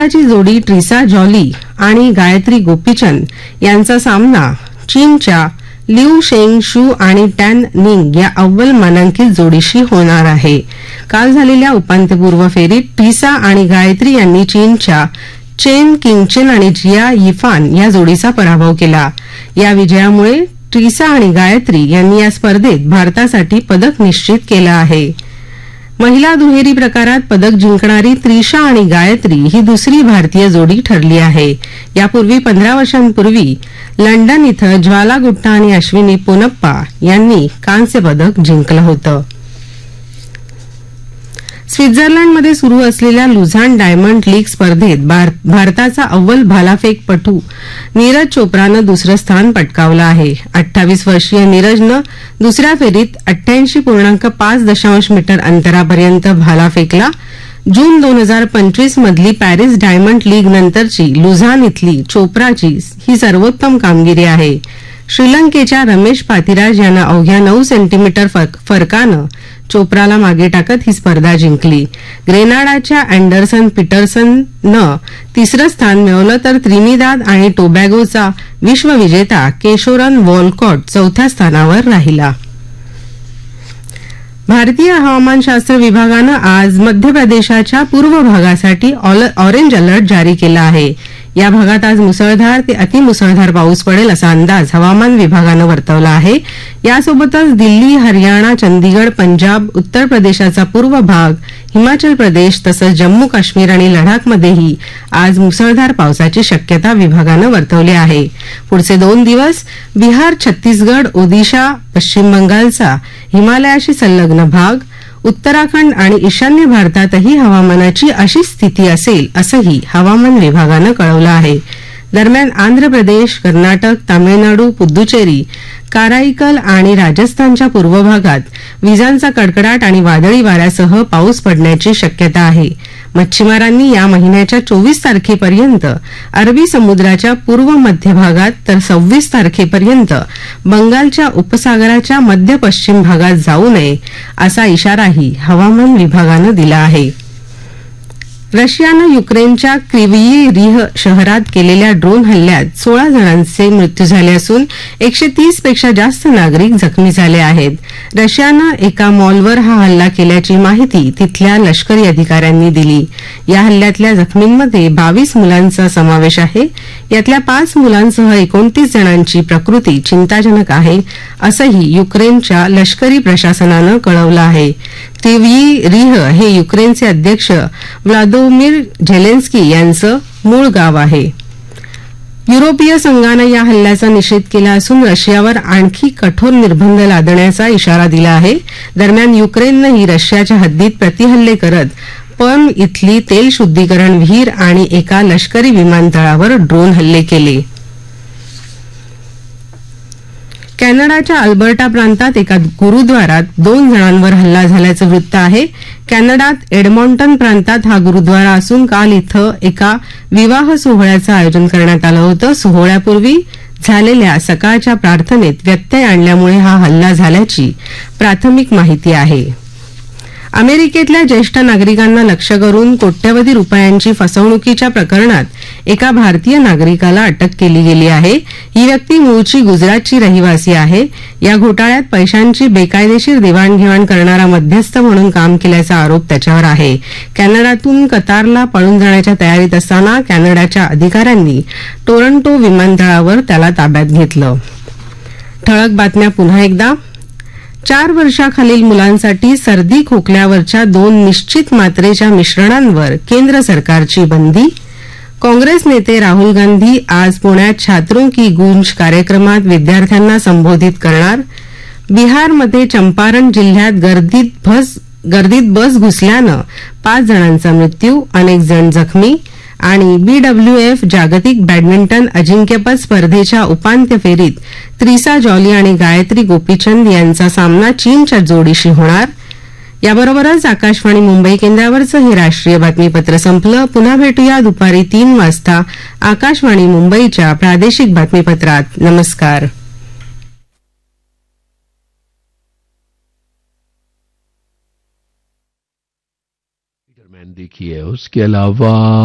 ची जोडी ट्रिसा जॉली आणि गायत्री गोपीचंद यांचा सामना चीनच्या लिऊ शेंग शू आणि टॅन निंग या अव्वल मानांकित जोडीशी होणार आहे. काल झालेल्या उपांत्यपूर्व फेरीत ट्रिसा आणि गायत्री यांनी चीनच्या चेन किंगचेन आणि जिया यिफान या जोडीचा पराभव केला. या विजयामुळे ट्रिसा आणि गायत्री यांनी या स्पर्धेत भारतासाठी पदक निश्चित केलं आहे. महिला दुहेरी प्रकारात पदक जिंकणारी त्रिशा आणि गायत्री ही दुसरी भारतीय जोडी ठरली आहे. यापूर्वी 15 वर्षांपूर्वी लंडन इथं ज्वाला गुट्टा आणि अश्विनी पोनप्पा यांनी कांस्य पदक जिंकलं होतं. स्वित्झर्लंडमध्ये सुरू असलेल्या लुझान डायमंड लीग स्पर्धेत भारताचा अव्वल भालाफेकपटू नीरज चोप्रानं दुसरं स्थान पटकावलं आहे. 28 वर्षीय नीरजनं दुसऱ्या फेरीत 88.5 मीटर अंतरापर्यंत भाला फेकला. जून 2025 मधली पॅरिस डायमंड लीग नंतरची लुझान इथली चोप्राची ही सर्वोत्तम कामगिरी आहे. श्रीलंकेच्या रमेश पातिराज यानं अवघ्या 9 सेंटीमीटर फरकानं चोप्राला मागे टाकत ही स्पर्धा जिंकली. ग्रेनाडाच्या अँडरसन पीटरसननं तिसरं स्थान मिळवलं तर त्रिनिदाद आणि टोबॅगोचा विश्वविजेता केशोरन वॉलकॉट चौथ्या स्थानावर राहिला. भारतीय हवामानशास्त्र विभागानं आज मध्य प्रदेशाच्या पूर्व भागासाठी ऑरेंज अलर्ट जारी केला आहे. या भागात आज मुसळधार ते अतिमुसळधार पाऊस पडेल असा अंदाज हवामान विभागानं वर्तवला आहे. यासोबतच दिल्ली, हरियाणा, चंदीगड, पंजाब, उत्तर प्रदेशाचा पूर्व भाग, हिमाचल प्रदेश तसंच जम्मू काश्मीर आणि लडाखमध्येही आज मुसळधार पावसाची शक्यता विभागानं वर्तवली आहे. पुढचे 2 दिवस बिहार, छत्तीसगड, ओदिशा, पश्चिम बंगालचा हिमालयाशी संलग्न भाग, उत्तराखंड आणि ईशान्य भारतातही हवामानाची अशी स्थिती असेल असंही हवामान विभागानं कळवलं आहे. दरम्यान आंध्र प्रदेश, कर्नाटक, तामिळनाडू, पुद्दुचेरी, काराईकल आणि राजस्थानच्या पूर्व भागात विजांचा कडकडाट आणि वादळी वाऱ्यासह पाऊस पडण्याची शक्यता आहे. मच्छीमारांनी या महिन्याच्या 24 तारखेपर्यंत अरबी समुद्राच्या पूर्व मध्य भागात तर 26 तारखेपर्यंत बंगालच्या उपसागराच्या मध्य पश्चिम भागात जाऊ नये असा इशाराही हवामान विभागानं दिला आहे. रशियानं युक्रेनच्या क्रिव्ही रिह शहरात केलेल्या ड्रोन हल्ल्यात 16 जणांचे मृत्यू झाले असून 130 पेक्षा जास्त नागरिक जखमी झाले आहेत. रशियानं एका मॉलवर हा हल्ला केल्याची माहिती तिथल्या लष्करी अधिकाऱ्यांनी दिली. या हल्ल्यातल्या जखमींमध्ये 22 मुलांचा समावेश आहे. यातल्या 5 मुलांसह 29 जणांची प्रकृती चिंताजनक आहे असंही युक्रेनच्या लष्करी प्रशासनानं कळवलं आहे. क्रिव्ही रिह हे युक्रेनचे अध्यक्ष व्लादिमीर झेलेन्स्की यांचं मूळ गाव आहे. युरोपीय संघानं या हल्ल्याचा निषेध केला असून रशियावर आणखी कठोर निर्बंध लादण्याचा इशारा दिला आहे. दरम्यान युक्रेननंही रशियाच्या हद्दीत प्रतिहल्ले करत पर्म इथली तेल शुद्धीकरण विहीर आणि एका लष्करी विमानतळावर ड्रोन हल्ले केले. कॅनडाच्या अल्बर्टा प्रांतात एका गुरुद्वारात 2 जणांवर हल्ला झाल्याचं वृत्त आहे. कॅनडात एडमॉन्टन प्रांतात हा गुरुद्वारा असून काल इथं एका विवाह सोहळ्याचं आयोजन करण्यात आलं होतं. सोहळ्यापूर्वी झालेल्या सकाळच्या प्रार्थनेत व्यत्यय आणल्यामुळे हा हल्ला झाल्याची प्राथमिक माहिती आहे. अमेरिकेतल्या ज्येष्ठ नागरिकांना लक्ष्य करून कोट्यवधी रुपयांची फसवणुकीच्या प्रकरणात एका भारतीय नागरिकाला अटक केली गेली आहे. ही व्यक्ती मूळची गुजरातची रहिवासी आहे. या घोटाळ्यात पैशांची बेकायदेशीर देवाणघेवाण करणारा मध्यस्थ म्हणून काम केल्याचा आरोप त्याच्यावर आहे. कॅनडातून कतारला पळून जाण्याच्या तयारीत असताना कॅनडाच्या अधिकाऱ्यांनी टोरंटो विमानतळावर त्याला ताब्यात घेतलं. ठळक बातम्या पुन्हा एकदा. 4 वर्षाखालील मुलांसाठी सर्दी खोकल्यावरच्या 2 निश्चित मात्रेच्या मिश्रणांवर केंद्र सरकारची बंदी. काँग्रेस नेते राहुल गांधी आज पुण्यात छात्रों की गूंज कार्यक्रमात विद्यार्थ्यांना संबोधित करणार. बिहारमध्ये चंपारण जिल्ह्यात गर्दीत बस घुसल्यानं 5 जणांचा मृत्यू, अनेक जण जखमी. आणि BWF जागतिक बॅडमिंटन अजिंक्यपद स्पर्धेच्या उपांत्य फेरीत त्रिसा जॉली आणि गायत्री गोपीचंद यांचा सामना चीनच्या जोडीशी होणार. याबरोबरच आकाशवाणी मुंबई केंद्रावरचं हे राष्ट्रीय बातमीपत्र संपलं. पुन्हा भेटूया दुपारी 3 वाजता आकाशवाणी मुंबईच्या प्रादेशिक बातमीपत्रात. नमस्कार. देखिए उसके अलावा